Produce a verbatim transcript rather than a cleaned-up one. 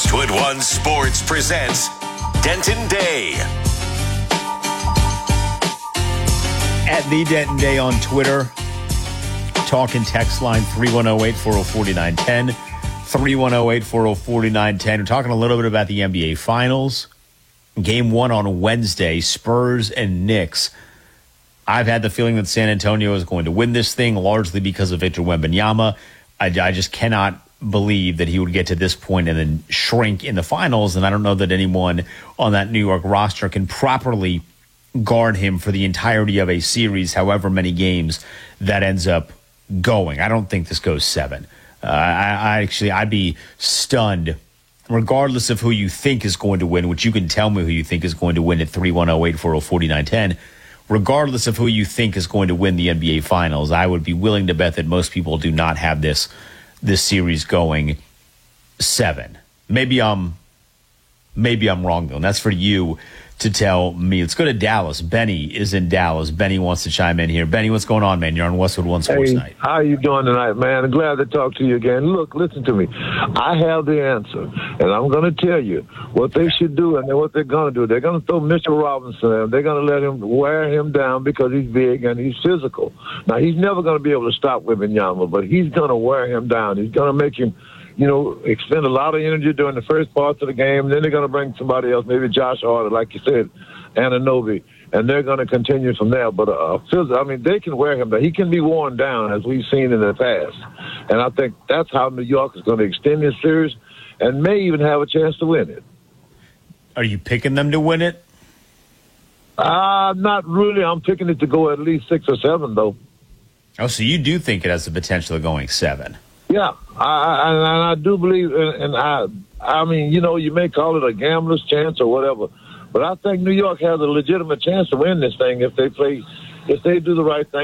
Westwood One Sports presents Denton Day. At the Denton Day on Twitter. Talk and text line three one zero, eight four zero, four nine one zero. three one zero, eight four zero, four nine one zero. We're talking a little bit about the N B A Finals. Game one on Wednesday, Spurs and Knicks. I've had the feeling that San Antonio is going to win this thing, largely because of Victor Wembanyama. I, I just cannot believe that he would get to this point and then shrink in the finals, and I don't know that anyone on that New York roster can properly guard him for the entirety of a series, however many games that ends up going. I don't think this goes seven. Uh, I, I actually, I'd be stunned, regardless of who you think is going to win, which you can tell me who you think is going to win at three one zero, eight four zero, four nine one zero. Regardless of who you think is going to win the N B A Finals, I would be willing to bet that most people do not have this this series going seven. Maybe I'm maybe I'm wrong though, and that's for you to tell me. Let's go to Dallas. Benny is in Dallas. Benny wants to chime in here. Benny, what's going on, man? You're on Westwood One Sports hey, Night. How you doing tonight, man? I'm glad to talk to you again. Look, listen to me. I have the answer, and I'm going to tell you what they should do and what they're going to do. They're going to throw Mitchell Robinson in. They're going to let him wear him down because he's big and he's physical. Now, he's never going to be able to stop Wembanyama, but he's going to wear him down. He's going to make him, you know, expend a lot of energy during the first parts of the game. Then they're going to bring somebody else, maybe Josh Hart, like you said, Anunoby, and they're going to continue from there. But, uh, I mean, they can wear him down. He can be worn down, as we've seen in the past. And I think that's how New York is going to extend this series and may even have a chance to win it. Are you picking them to win it? Uh, not really. I'm picking it to go at least six or seven, though. Oh, so you do think it has the potential of going seven? Yeah, I, I, and I do believe, and, and I, I mean, you know, you may call it a gambler's chance or whatever, but I think New York has a legitimate chance to win this thing if they play, if they do the right thing.